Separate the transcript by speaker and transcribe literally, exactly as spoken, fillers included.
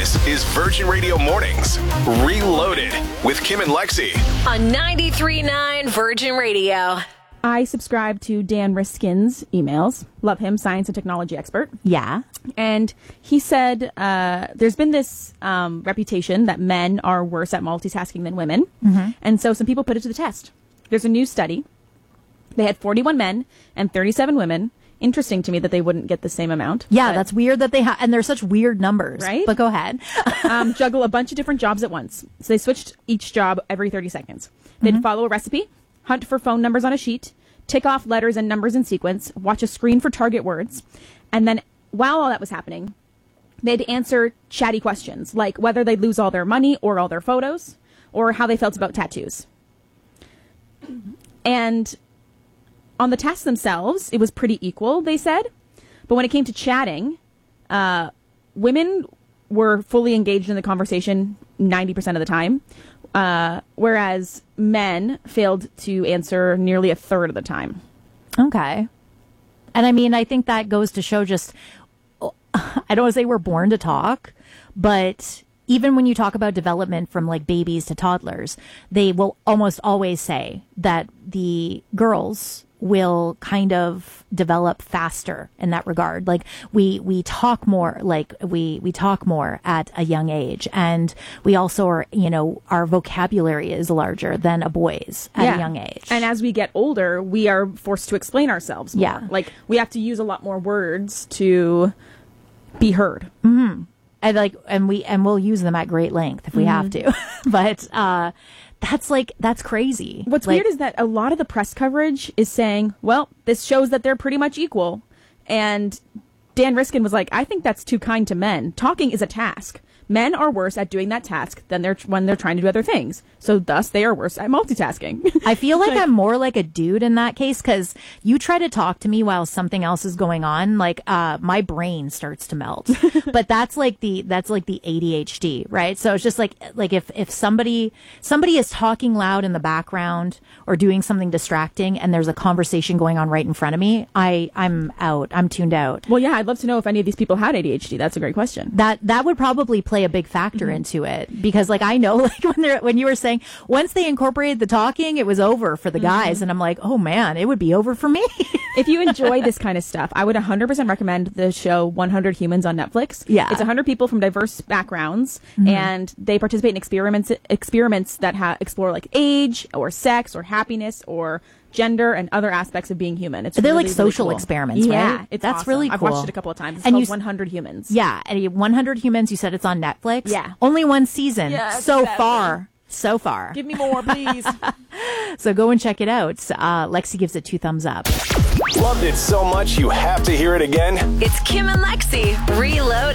Speaker 1: This is Virgin Radio Mornings Reloaded with Kim and Lexi
Speaker 2: on ninety-three point nine Virgin Radio.
Speaker 3: I subscribe to Dan Riskin's emails. Love him, science and technology expert.
Speaker 4: Yeah.
Speaker 3: And he said uh, there's been this um, reputation that men are worse at multitasking than women.
Speaker 4: Mm-hmm.
Speaker 3: And so some people put it to the test. There's a new study. They had forty-one men and thirty-seven women. Interesting to me that they wouldn't get the same amount.
Speaker 4: Yeah, that's weird that they have, and they're such weird numbers.
Speaker 3: Right?
Speaker 4: But go ahead.
Speaker 3: um, juggle a bunch of different jobs at once. So they switched each job every thirty seconds. They'd
Speaker 4: Mm-hmm.
Speaker 3: follow a recipe, hunt for phone numbers on a sheet, tick off letters and numbers in sequence, watch a screen for target words, and then while all that was happening, they'd answer chatty questions like whether they'd lose all their money or all their photos, or how they felt about tattoos. And on the tests themselves, it was pretty equal, they said. But when it came to chatting, uh, women were fully engaged in the conversation ninety percent of the time, uh, whereas men failed to answer nearly a third of the time.
Speaker 4: Okay. And I mean, I think that goes to show just, I don't want to say we're born to talk, but even when you talk about development from like babies to toddlers, they will almost always say that the girls will kind of develop faster in that regard. Like we, we talk more, like we, we talk more at a young age. And we also are, you know, our vocabulary is larger than a boy's at
Speaker 3: Yeah.
Speaker 4: a young age.
Speaker 3: And as we get older, we are forced to explain ourselves more.
Speaker 4: Yeah.
Speaker 3: Like we have to use a lot more words to be heard.
Speaker 4: Mm-hmm. And like, and we, and we'll use them at great length if we have to. But, uh, that's like, that's crazy.
Speaker 3: What's
Speaker 4: like,
Speaker 3: weird is that a lot of the press coverage is saying, well, this shows that they're pretty much equal. And Dan Riskin was like, I think that's too kind to men. Talking is a task. Men are worse at doing that task than they're when they're trying to do other things. So thus they are worse at multitasking.
Speaker 4: I feel like I'm more like a dude in that case, because you try to talk to me while something else is going on, like uh my brain starts to melt. But that's like the that's like the A D H D, right? So it's just like like if if somebody somebody is talking loud in the background or doing something distracting and there's a conversation going on right in front of me, I I'm out. I'm tuned out.
Speaker 3: Well, yeah, I'd love to know if any of these people had A D H D. That's a great question.
Speaker 4: That that would probably play a big factor
Speaker 3: Mm-hmm.
Speaker 4: into it, because like I know like when they're when you were saying once they incorporated the talking, it was over for the guys,
Speaker 3: Mm-hmm.
Speaker 4: and I'm like, oh man, it would be over for me.
Speaker 3: If you enjoy this kind of stuff, I would one hundred percent recommend the show one hundred Humans on Netflix.
Speaker 4: Yeah.
Speaker 3: It's one hundred people from diverse backgrounds, mm-hmm. and they participate in experiments experiments that ha- explore like age or sex or happiness or gender and other aspects of being human. It's
Speaker 4: They're
Speaker 3: really,
Speaker 4: like social
Speaker 3: really cool.
Speaker 4: experiments,
Speaker 3: yeah,
Speaker 4: right?
Speaker 3: It's
Speaker 4: That's
Speaker 3: awesome.
Speaker 4: really
Speaker 3: I've
Speaker 4: cool.
Speaker 3: watched it a couple of times. It's
Speaker 4: And
Speaker 3: called
Speaker 4: you s-
Speaker 3: one hundred Humans.
Speaker 4: Yeah, and one hundred Humans, you said it's on Netflix?
Speaker 3: Yeah.
Speaker 4: Only one season
Speaker 3: Yeah,
Speaker 4: so
Speaker 3: exactly.
Speaker 4: far. So far.
Speaker 3: Give me more, please.
Speaker 4: So go and check it out. Uh, Lexi gives it two thumbs up.
Speaker 1: Loved it so much you have to hear it again?
Speaker 2: It's Kim and Lexi Reloaded.